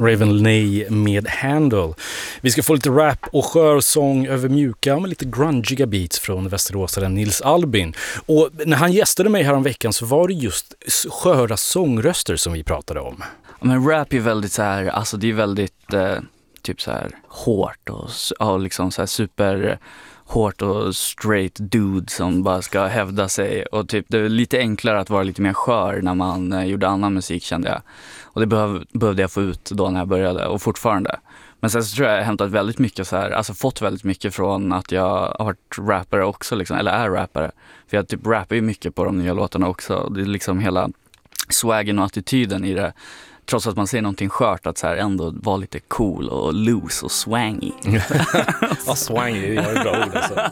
Raven Leigh med Handle. Vi ska få lite rap och skörsång över mjuka med lite grungiga beats från västeråsaren Nils Albin. Och när han gästade mig här om veckan så var det just sköra sångröster som vi pratade om. Men rap är väldigt så här, alltså det är väldigt typ så här hårt och liksom så här super hårt och straight dude som bara ska hävda sig, och typ det är lite enklare att vara lite mer skör när man gjorde annan musik, kände jag. Och det behövde jag få ut då när jag började, och fortfarande. Men sen så tror jag hämtat väldigt mycket så här, alltså fått väldigt mycket från att jag har varit rappare också liksom, eller är rappare. För jag typ rappar ju mycket på de nya låtarna också. Det är liksom hela swaggen och attityden i det. Trots att man säger någonting skört, att så här ändå vara lite cool och loose och swangy. Ja, swangy, det är ett bra ord alltså.